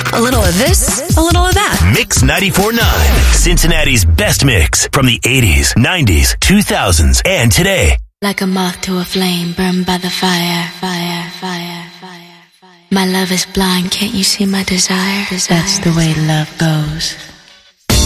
A little of this, a little of that. Mix 94.9, Cincinnati's best mix from the 80s, 90s, 2000s, and today. Like a moth to a flame, burned by the fire, fire, fire, fire, fire. My love is blind, can't you see my desire? That's the way love goes.